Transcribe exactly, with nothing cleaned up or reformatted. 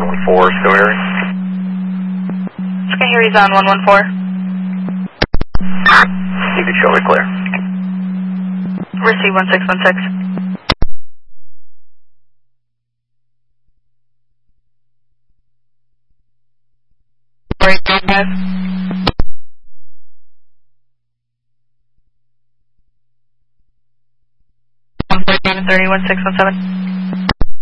one four, still hearing? Okay, here he's on one one four. You can show me clear. Receive one six one six. Right, five. one four seven thirty one six one seven.